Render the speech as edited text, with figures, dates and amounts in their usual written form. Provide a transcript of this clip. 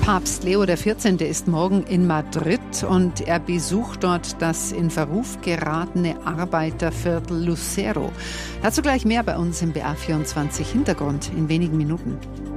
Papst Leo XIV. Ist morgen in Madrid und er besucht dort das in Verruf geratene Arbeiterviertel Lucero. Dazu gleich mehr bei uns im BR24 Hintergrund in wenigen Minuten.